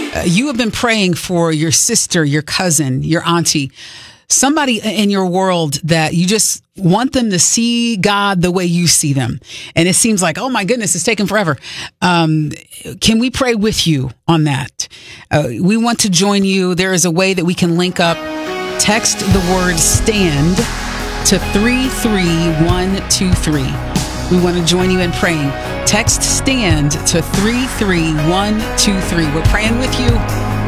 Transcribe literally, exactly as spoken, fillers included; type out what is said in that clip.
Uh, you have been praying for your sister, your cousin, your auntie, somebody in your world that you just want them to see God the way you see them. And it seems like, oh my goodness, it's taken forever. Um, can we pray with you on that? Uh, we want to join you. There is a way that we can link up. Text the word STAND to three three one two three. We want to join you in praying. Text STAND to three three one two three. We're praying with you.